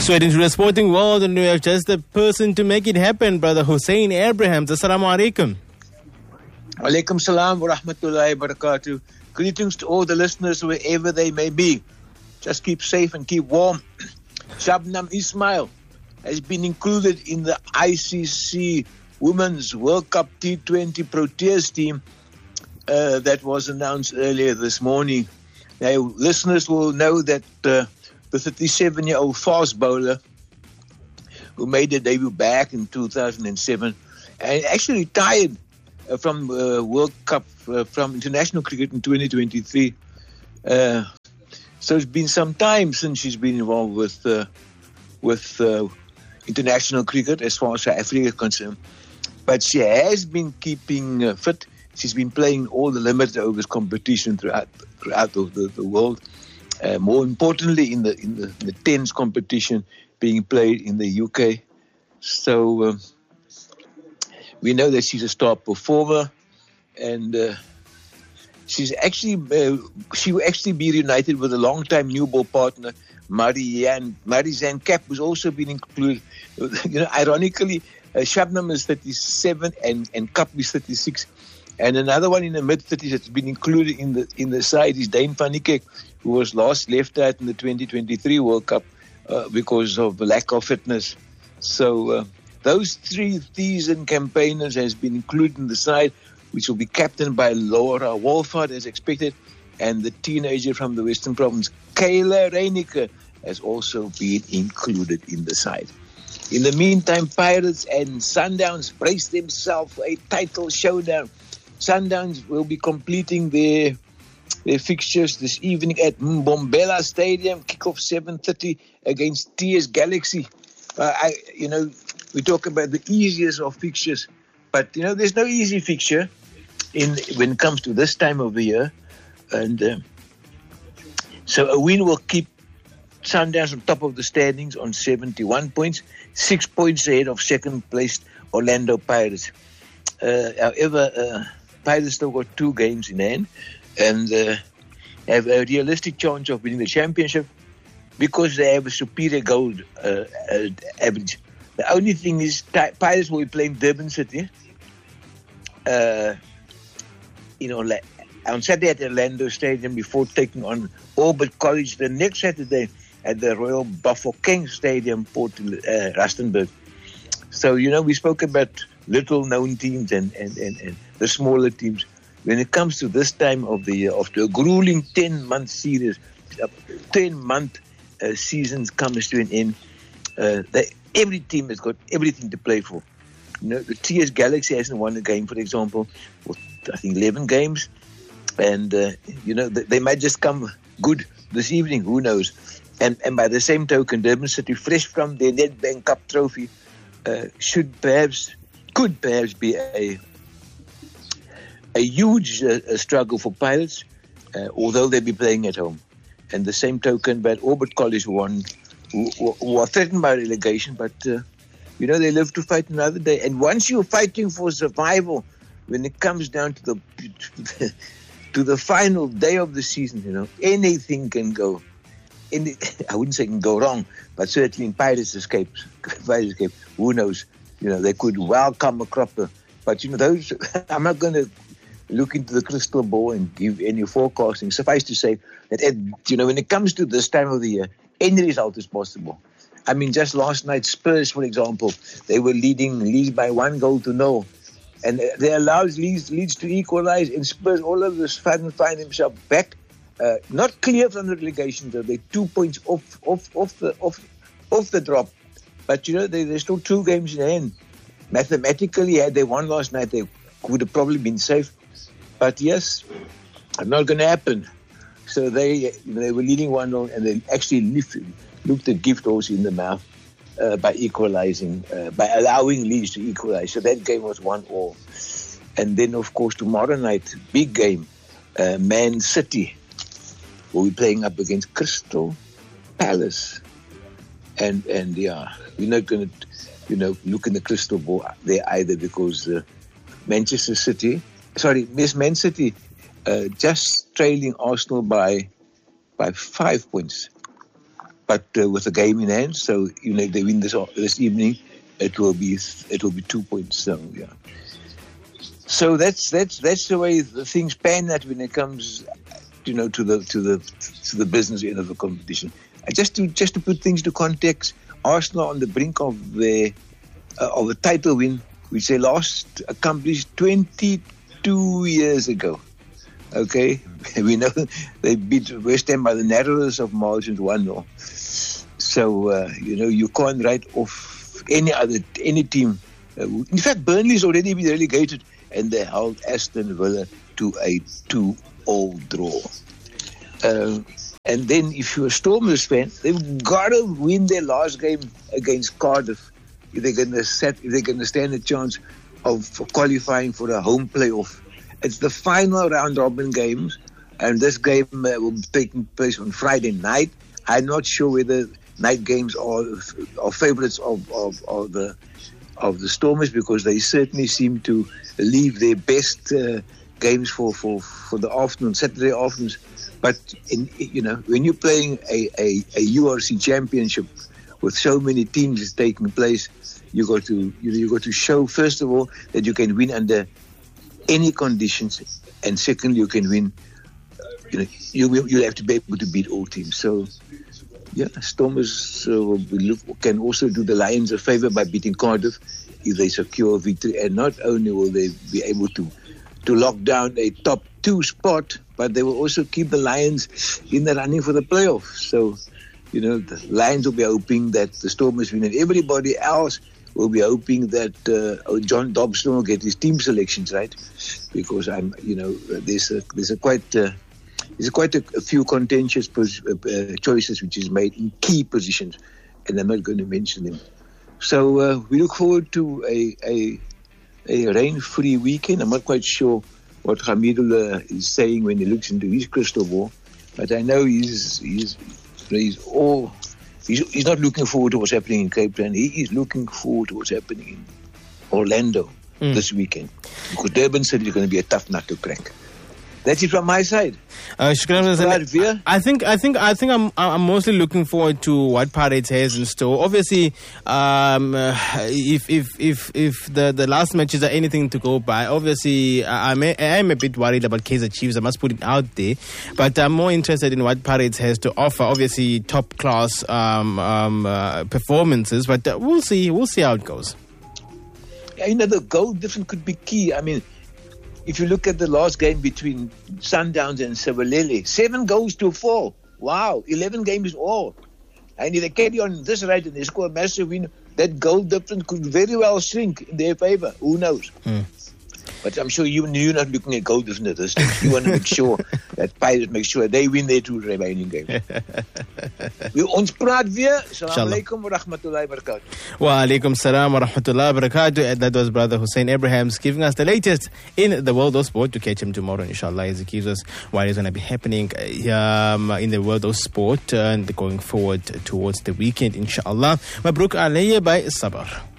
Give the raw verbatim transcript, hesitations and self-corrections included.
Straight into the sporting world, and we have just the person to make it happen, Brother Hussein Abrahams. Assalamu alaikum. Alaikum salam wa rahmatullahi wa barakatuh. Greetings to all the listeners wherever they may be. Just keep safe and keep warm. Shabnam Ismail has been included in the I C C Women's World Cup T twenty Proteas team uh, that was announced earlier this morning. Now, listeners will know that uh, the thirty-seven-year-old fast bowler who made a debut back in two thousand seven and actually retired uh, from uh, World Cup, uh, from international cricket in twenty twenty-three. Uh, so it's been some time since she's been involved with uh, with uh, international cricket as far as South Africa is concerned. But she has been keeping uh, fit. She's been playing all the limited overs competition throughout throughout the, the, the world. Uh, more importantly, in the in the, the tens competition being played in the U K. So um, we know that she's a star performer, and uh, she's actually uh, she will actually be reunited with a long-time new ball partner, Marianne Marizanne Kapp, who's also been included. You know, ironically, uh, Shabnam is thirty-seven and and Kapp is thirty-six. And another one in the mid-thirties that's been included in the in the side is Dane van Niekerk, who was last left out in the twenty twenty-three World Cup uh, because of lack of fitness. So uh, those three seasoned campaigners has been included in the side, which will be captained by Laura Wolfhard as expected, and the teenager from the Western Province, Kayla Reinicker, has also been included in the side. In the meantime, Pirates and Sundowns brace themselves for a title showdown. Sundowns will be completing their their fixtures this evening at Mbombela Stadium, kickoff seven thirty against T S Galaxy. Uh, I, you know, we talk about the easiest of fixtures, but you know, there's no easy fixture in when it comes to this time of the year, and uh, so a win will keep Sundowns on top of the standings on seventy-one points, six points ahead of second placed Orlando Pirates. Uh, however, uh, Pirates still got two games in hand and uh, have a realistic chance of winning the championship because they have a superior goal uh, uh, average. The only thing is, Pirates will be playing Durban City, uh, you know, like on Saturday at Orlando Stadium before taking on Orbit College the next Saturday at the Royal Bafokeng Stadium, Port uh, Rustenburg. So, you know, we spoke about little-known teams and, and, and, and the smaller teams. When it comes to this time of the year, after a grueling ten-month series, ten-month uh, seasons comes to an end, uh, they, every team has got everything to play for. You know, the T S Galaxy hasn't won a game, for example, for I think eleven games, and uh, you know they, they might just come good this evening. Who knows? And and by the same token, Durban City, fresh from their Nedbank Cup trophy, uh, should perhaps. Could perhaps be a a huge uh, struggle for Pirates, uh, although they'll be playing at home. And the same token, but Orbit College won, who, who are threatened by relegation, but uh, you know they live to fight another day. And once you're fighting for survival, when it comes down to the to the final day of the season, you know anything can go. Any, I wouldn't say can go wrong, but certainly in Pirates' escape, Pirates' escape, who knows? You know, they could well come a cropper. But, you know, those, I'm not going to look into the crystal ball and give any forecasting. Suffice to say that, you know, when it comes to this time of the year, any result is possible. I mean, just last night, Spurs, for example, they were leading Leeds by one goal to nil. And they allowed Leeds, Leeds to equalize, and Spurs all of a sudden find themselves back, uh, not clear from the relegation, though. They're two points off, off, off, the, off, off the drop. But, you know, they, there's still two games in the end. Mathematically, had they won last night, they would have probably been safe. But, yes, it's not going to happen. So they they were leading one nil, and they actually lifted, looked a gift horse in the mouth uh, by equalizing, uh, by allowing Leeds to equalize. So that game was one all. And then, of course, tomorrow night, big game, uh, Man City will be playing up against Crystal Palace. And, and yeah, we're not going to, you know, look in the crystal ball there either because uh, Manchester City, sorry, Miss Man City, uh, just trailing Arsenal by by five points. but uh, with a game in hand. So you know, if they win this this evening, it will be it will be two points. So yeah. So that's that's that's the way the things pan out when it comes, you know, to the to the to the business end of the competition. Uh, just to just to put things to context, Arsenal on the brink of the uh, of a title win, which they last accomplished twenty-two years ago. Okay, we know they beat West Ham by the narrowest of margins, one nil. So uh, you know, you can't write off any other any team. Uh, in fact, Burnley's already been relegated, and they held Aston Villa to a two-all draw. Uh, and then, if you're a Stormers fan, they've got to win their last game against Cardiff if they're going to set, if they're going to stand a chance of qualifying for a home playoff. It's the final round robin games, and this game uh, will be taking place on Friday night. I'm not sure whether night games are are favourites of, of, of the of the Stormers, because they certainly seem to leave their best uh, games for, for, for the afternoon, Saturday afternoons. But in, you know, when you're playing a, a, a U R C championship with so many teams taking place, you got to you know, you got to show, first of all, that you can win under any conditions, and secondly, you can win. You know, you you have to be able to beat all teams. So, yeah, Stormers uh, will look, can also do the Lions a favour by beating Cardiff if they secure victory, and not only will they be able to to lock down a top two spot, but they will also keep the Lions in the running for the playoffs. So, you know, the Lions will be hoping that the Stormers win, and everybody else will be hoping that uh, John Dobson will get his team selections right, because I'm, you know, there's a there's a quite uh, there's quite a, a few contentious pos- uh, choices which is made in key positions, and I'm not going to mention them. So uh, we look forward to a a, a rain-free weekend. I'm not quite sure what Hamidullah is saying when he looks into his crystal ball, but I know he's he's he's all. He's, he's not looking forward to what's happening in Cape Town. He is looking forward to what's happening in Orlando mm. this weekend, because Durban City is going to be a tough nut to crack. That's it from my side. Uh, I think, I think, I think I'm, I'm mostly looking forward to what Pirates has in store. Obviously, um, uh, if if if if the, the last matches are anything to go by, obviously I'm a, I'm a bit worried about Kaizer Chiefs. I must put it out there, but I'm more interested in what Pirates has to offer. Obviously, top class um, um, uh, performances, but uh, we'll see. We'll see how it goes. Yeah, you know, the goal difference could be key. I mean, if you look at the last game between Sundowns and Sebalele, seven goals to four. Wow, eleven games all. And if they carry on this rate and they score a massive win, that goal difference could very well shrink in their favour. Who knows? Mm. But I'm sure you, you're not looking at goal difference at this stage. You want to make sure that Pirates make sure they win their two remaining games. We ons praat weer. Assalamu alaikum wa rahmatullahi wa barakatuh. Wa alaikum salam wa rahmatullahi wa barakatuh. And that was Brother Hussein Abrahams giving us the latest in the world of sport. To catch him tomorrow, inshallah, as he gives us what is going to be happening um, in the world of sport and going forward towards the weekend, inshallah. Mabruk alayya by Sabar.